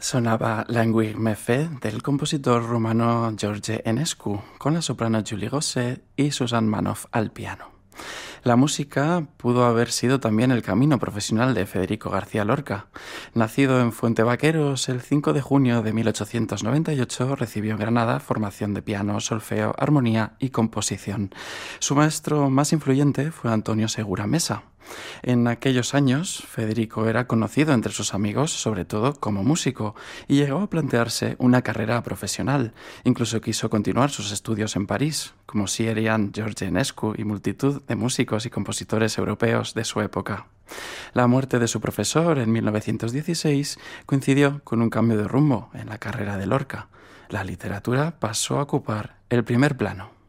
Sonaba Languir me fait del compositor rumano George Enescu, con la soprano Julie Gosset y Susan Manoff al piano. La música pudo haber sido también el camino profesional de Federico García Lorca. Nacido en Fuentevaqueros el 5 de junio de 1898, recibió en Granada formación de piano, solfeo, armonía y composición. Su maestro más influyente fue Antonio Segura Mesa. En aquellos años, Federico era conocido entre sus amigos, sobre todo como músico, y llegó a plantearse una carrera profesional. Incluso quiso continuar sus estudios en París, como sí harían George Enescu y multitud de músicos y compositores europeos de su época. La muerte de su profesor en 1916 coincidió con un cambio de rumbo en la carrera de Lorca. La literatura pasó a ocupar el primer plano.